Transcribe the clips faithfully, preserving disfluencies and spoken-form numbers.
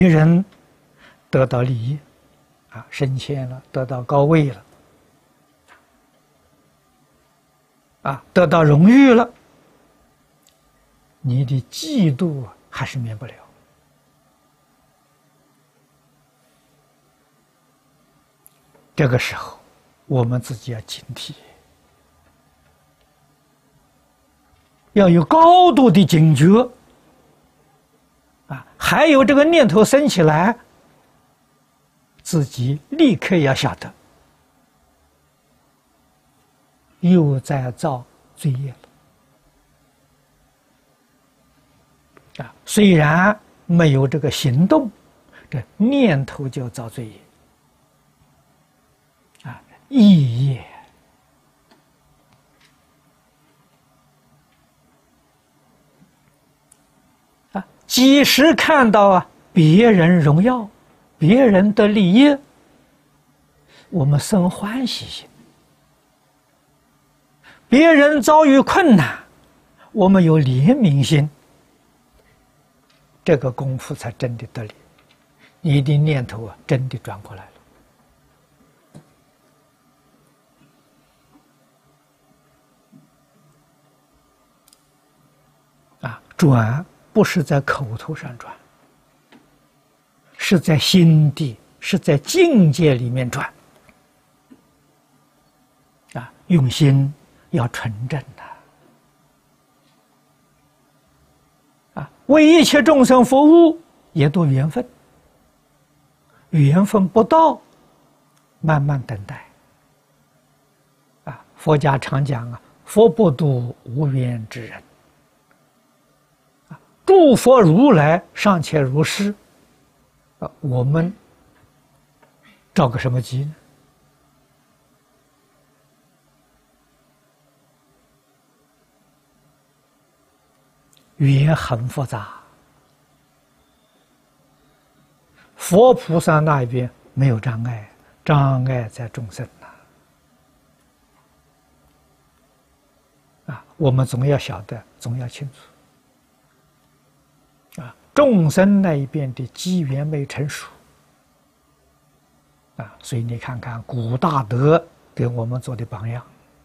别人得到利益，啊，升迁了，得到高位了，啊，得到荣誉了，你的嫉妒还是免不了。这个时候，我们自己要警惕，要有高度的警觉。啊，还有这个念头生起来，自己立刻要晓得，又在造罪业了。啊，虽然没有这个行动，这念头就造罪业。啊，意业。啊，即使看到啊别人荣耀，别人的利益，我们生欢喜心；别人遭遇困难，我们有怜悯心。这个功夫才真的得力，你的念头啊，真的转过来了。啊，转不是在口头上转，是在心地，是在境界里面转。啊，用心要纯正的。啊，为一切众生服务，也都缘分。缘分不到，慢慢等待。啊，佛家常讲啊，佛不度无缘之人。啊，诸佛如来尚且如是，啊，我们着个什么急呢？缘很复杂，佛菩萨那边没有障碍，障碍在众生呐。啊，我们总要晓得，总要清楚。啊，众生那一边的机缘没成熟。啊，所以你看看古大德给我们做的榜样。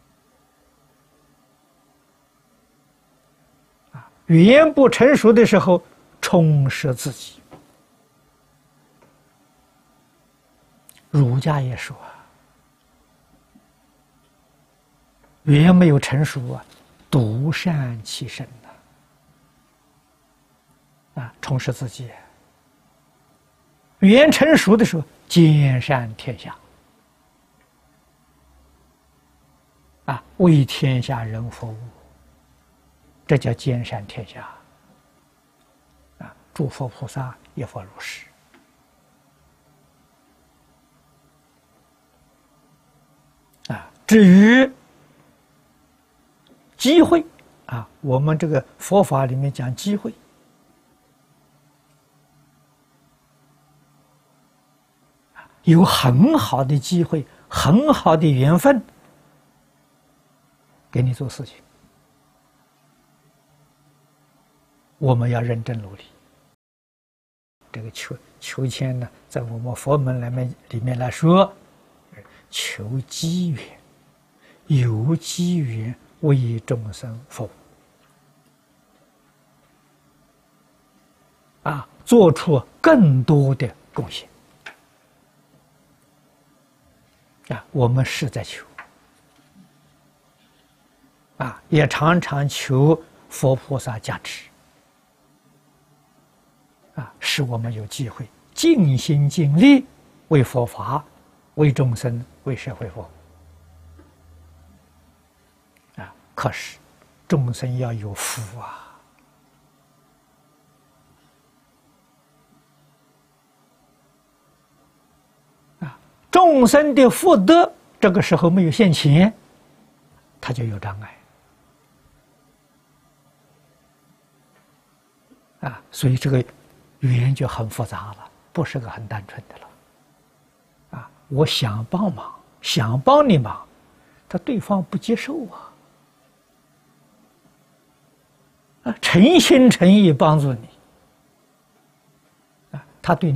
语言不成熟的时候，充实自己。儒家也说啊，语言没有成熟啊，独善其身呐。啊，充实自己。语言成熟的时候，兼善天下。啊，为天下人服务。这叫兼善天下。啊，诸佛菩萨也复如是。啊，至于机会啊，我们这个佛法里面讲机会，有很好的机会，很好的缘分，给你做事情。我们要认真努力。这个求求签呢，在我们佛门里面里面来说，求机缘，有机缘为众生服务，啊，做出更多的贡献。啊，我们是在求，啊，也常常求佛菩萨加持。啊，使我们有机会尽心尽力为佛法、为众生、为社会服务。啊，可是众生要有福啊！啊，众生的福德这个时候没有现前，他就有障碍。啊，所以这个语言就很复杂了，不是个很单纯的了。啊，我想帮忙，想帮你忙，他对方不接受啊。啊，诚心诚意帮助你，啊， 他对你。